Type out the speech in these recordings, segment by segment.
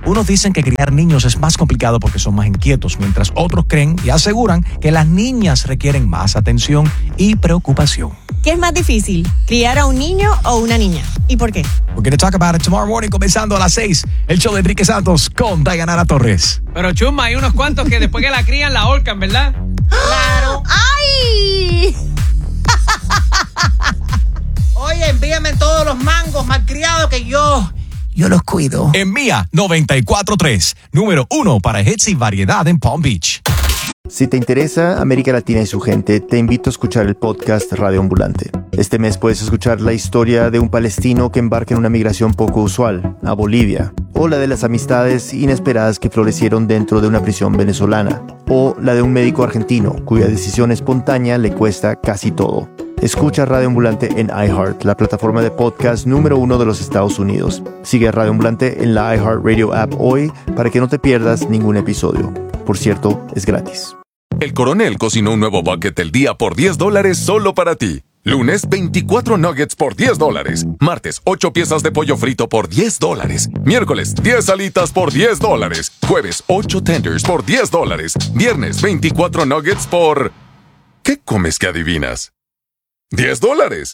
Unos dicen que criar niños es más complicado porque son más inquietos, mientras otros creen y aseguran que las niñas requieren más atención y preocupación. ¿Qué es más difícil, criar a un niño o una niña? ¿Y por qué? We're going to talk about it tomorrow morning, comenzando a las 6. El show de Enrique Santos con Dayanara Torres. Pero Chuma, hay unos cuantos que después que la crían la ahorcan, ¿verdad? ¡Claro! ¡Ay! Oye, envíame todos los mangos malcriados que yo los cuido. Envía 94.3, número 1 para hits y variedad en Palm Beach. Si te interesa América Latina y su gente, te invito a escuchar el podcast Radio Ambulante. Este mes puedes escuchar la historia de un palestino que embarca en una migración poco usual, a Bolivia, o la de las amistades inesperadas que florecieron dentro de una prisión venezolana, o la de un médico argentino cuya decisión espontánea le cuesta casi todo. Escucha Radio Ambulante en iHeart, la plataforma de podcast número 1 de los Estados Unidos. Sigue a Radio Ambulante en la iHeartRadio app hoy para que no te pierdas ningún episodio. Por cierto, es gratis. El Coronel cocinó un nuevo bucket del día por $10 solo para ti. Lunes, 24 nuggets por $10. Martes, 8 piezas de pollo frito por $10. Miércoles, 10 alitas por $10. Jueves, 8 tenders por $10. Viernes, 24 nuggets por... ¿Qué comes que adivinas? $10.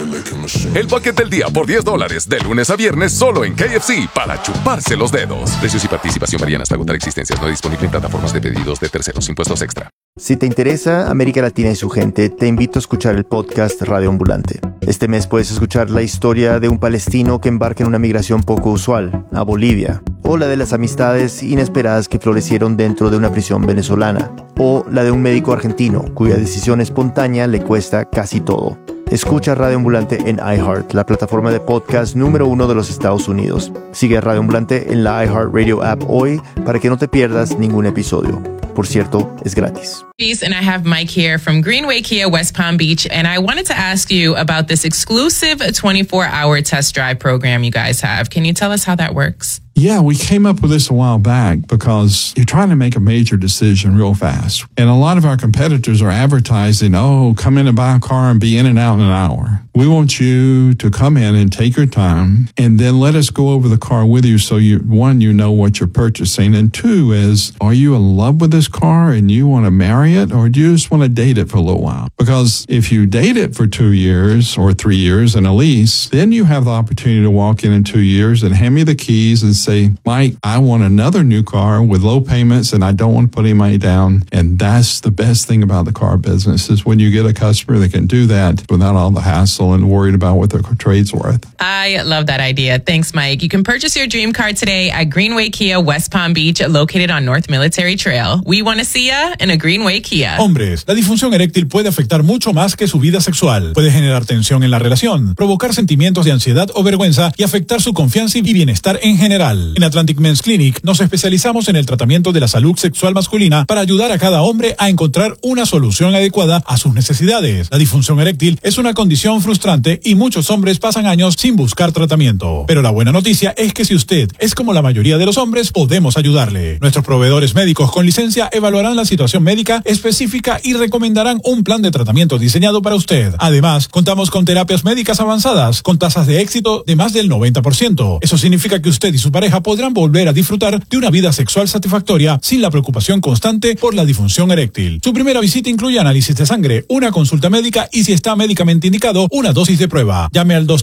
El bucket del día por $10 de lunes a viernes solo en KFC para chuparse los dedos. Precios y participación varían hasta agotar existencias. No disponible en plataformas de pedidos de terceros. Impuestos extra. Si te interesa América Latina y su gente, te invito a escuchar el podcast Radio Ambulante. Este mes puedes escuchar la historia de un palestino que embarca en una migración poco usual, a Bolivia, o la de las amistades inesperadas que florecieron dentro de una prisión venezolana, o la de un médico argentino cuya decisión espontánea le cuesta casi todo. Escucha Radio Ambulante en iHeart, la plataforma de podcast número 1 de los Estados Unidos. Sigue a Radio Ambulante en la iHeartRadio app hoy para que no te pierdas ningún episodio. Por cierto, es gratis. And I have Mike here from Greenway Kia West Palm Beach, and I wanted to ask you about this exclusive 24-hour test drive program you guys have. Can you tell us how that works? Yeah, we came up with this a while back because you're trying to make a major decision real fast. And a lot of our competitors are advertising, oh, come in and buy a car and be in and out in an hour. We want you to come in and take your time and then let us go over the car with you so you know what you're purchasing. And two is, are you in love with this car and you want to marry it, or do you just want to date it for a little while? Because if you date it for 2 years or 3 years in a lease, then you have the opportunity to walk in 2 years and hand me the keys and say, Mike, I want another new car with low payments and I don't want to put any money down. And that's the best thing about the car business is when you get a customer that can do that without all the hassle and worried about what their trade's worth. I love that idea. Thanks, Mike. You can purchase your dream car today at Greenway Kia West Palm Beach, located on North Military Trail. We want to see ya in a Greenway Kia. Hombres, la disfunción eréctil puede afectar mucho más que su vida sexual. Puede generar tensión en la relación, provocar sentimientos de ansiedad o vergüenza y afectar su confianza y bienestar en general. En Atlantic Men's Clinic nos especializamos en el tratamiento de la salud sexual masculina para ayudar a cada hombre a encontrar una solución adecuada a sus necesidades. La disfunción eréctil es una condición frustrante y muchos hombres pasan años sin buscar tratamiento. Pero la buena noticia es que si usted es como la mayoría de los hombres, podemos ayudarle. Nuestros proveedores médicos con licencia evaluarán la situación médica específica y recomendarán un plan de tratamiento diseñado para usted. Además, contamos con terapias médicas avanzadas con tasas de éxito de más del 90%. Eso significa que usted y su pareja podrán volver a disfrutar de una vida sexual satisfactoria sin la preocupación constante por la disfunción eréctil. Su primera visita incluye análisis de sangre, una consulta médica y, si está médicamente indicado, una dosis de prueba. Llame al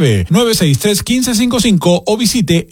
239-963-1555 o visite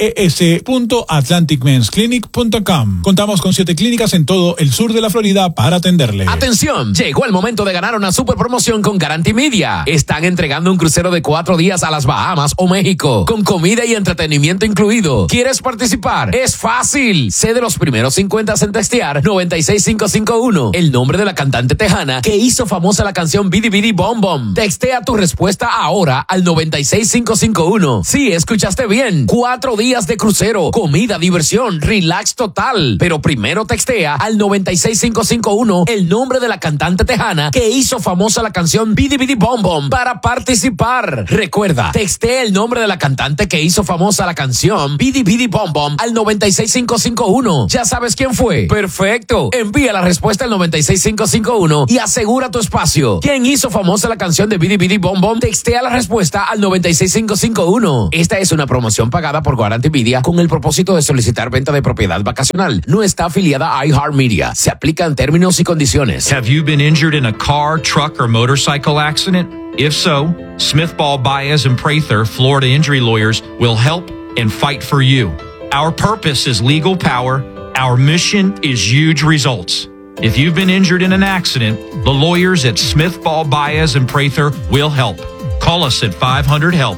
es.atlanticmensclinic.com. Contamos con 7 clínicas en todo el sur de la Florida para atenderle. ¡Atención! Llegó el momento de ganar una super promoción con Guarantee Media. Están entregando un crucero de 4 días a las Bahamas o México, con comida y entretenimiento incluido. ¿Quieres participar? Es fácil. Sé de los primeros 50 en textear 96551, el nombre de la cantante tejana que hizo famosa la canción Bidi Bidi Bom Bom. Textea tu respuesta ahora al 96551. Sí, escuchaste bien. 4 días de crucero, comida, diversión, relax total. Pero primero textea al 96551 el nombre de la cantante tejana que hizo famosa la canción Bidi Bidi Bom Bom para participar. Recuerda, textea el nombre de la cantante que hizo famosa la canción Bidi Bidi Bidi Bom Bom al 96551. ¿Ya sabes quién fue? Perfecto. Envía la respuesta al 96551 y asegura tu espacio. ¿Quién hizo famosa la canción de Bidi Bidi Bom Bom? Textea la respuesta al 96551. Esta es una promoción pagada por Guarantee Media con el propósito de solicitar venta de propiedad vacacional. No está afiliada a iHeartMedia. Se aplican términos y condiciones. Have you been injured in a car, truck, or motorcycle accident? If so, Smith Ball Baez and Prather, Florida injury lawyers, will help and fight for you. Our purpose is legal power. Our mission is huge results. If you've been injured in an accident, the lawyers at Smith Ball Baez and Prather will help. Call us at 500-HELP,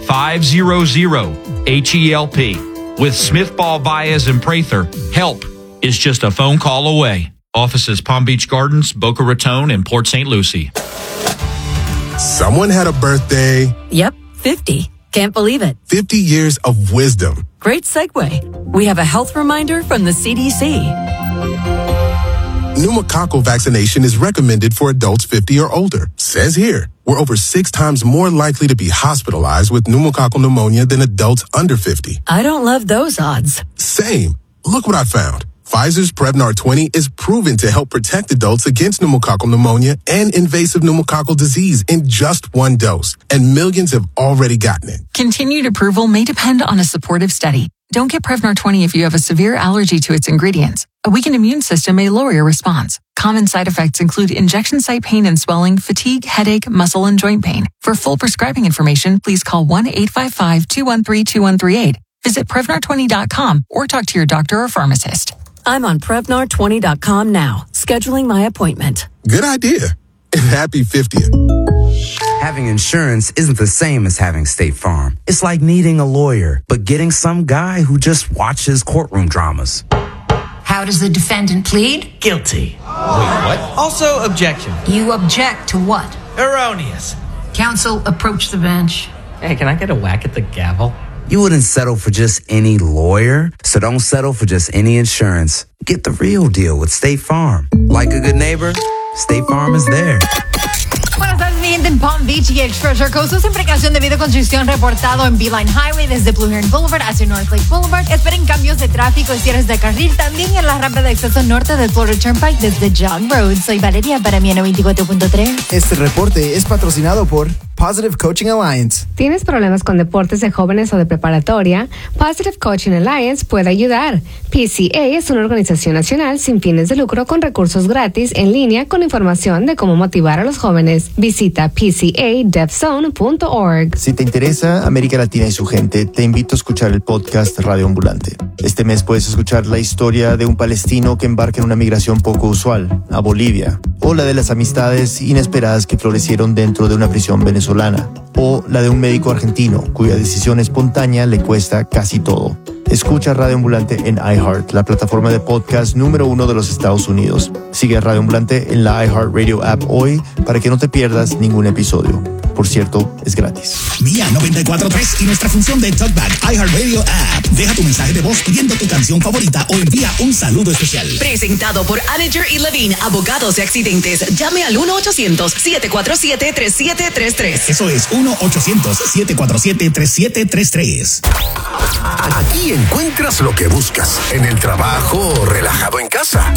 500-HELP. With Smith Ball Baez and Prather, help is just a phone call away. Offices Palm Beach Gardens, Boca Raton, and Port St. Lucie. Someone had a birthday. Yep, 50. Can't believe it. 50 years of wisdom. Great segue. We have a health reminder from the CDC. Pneumococcal vaccination is recommended for adults 50 or older. Says here, we're over 6 times more likely to be hospitalized with pneumococcal pneumonia than adults under 50. I don't love those odds. Same. Look what I found. Pfizer's Prevnar 20 is proven to help protect adults against pneumococcal pneumonia and invasive pneumococcal disease in just 1 dose, and millions have already gotten it. Continued approval may depend on a supportive study. Don't get Prevnar 20 if you have a severe allergy to its ingredients. A weakened immune system may lower your response. Common side effects include injection site pain and swelling, fatigue, headache, muscle, and joint pain. For full prescribing information, please call 1-855-213-2138. Visit Prevnar20.com or talk to your doctor or pharmacist. I'm on Prevnar20.com now, scheduling my appointment. Good idea. And happy 50th. Having insurance isn't the same as having State Farm. It's like needing a lawyer, but getting some guy who just watches courtroom dramas. How does the defendant plead? Guilty. Wait, what? Also, objection. You object to what? Erroneous. Counsel, approach the bench. Hey, can I get a whack at the gavel? You wouldn't settle for just any lawyer, so don't settle for just any insurance. Get the real deal with State Farm. Like a good neighbor, State Farm is there. Buenas tardes, mi gente en Palm Beach y Express Coast. Una implicación debido a construcción reportado en Beeline Highway desde Blue Heron Boulevard hacia North Lake Boulevard. Esperen cambios de tráfico y cierres de carril también en la rampa de acceso norte del Florida Turnpike desde Jog Road. Soy Valeria para mi 94.3. Este reporte es patrocinado por Positive Coaching Alliance. ¿Tienes problemas con deportes de jóvenes o de preparatoria? Positive Coaching Alliance puede ayudar. PCA es una organización nacional sin fines de lucro con recursos gratis en línea con información de cómo motivar a los jóvenes. Visita pcadevzone.org. Si te interesa América Latina y su gente, te invito a escuchar el podcast Radio Ambulante. Este mes puedes escuchar la historia de un palestino que embarca en una migración poco usual a Bolivia, o la de las amistades inesperadas que florecieron dentro de una prisión venezolana, o la de un médico argentino cuya decisión espontánea le cuesta casi todo. Escucha Radio Ambulante en iHeart, la plataforma de podcast número 1 de los Estados Unidos. Sigue a Radio Ambulante en la iHeartRadio app hoy para que no te pierdas ningún episodio. Por cierto, es gratis. Mía 94.3 y nuestra función de TalkBack iHeartRadio app. Deja tu mensaje de voz pidiendo tu canción favorita o envía un saludo especial. Presentado por Anninger y Levine, abogados de accidentes. Llame al 1-800-747-3733. Eso es 1-800-747-3733. Aquí encuentras lo que buscas. En el trabajo o relajado en casa.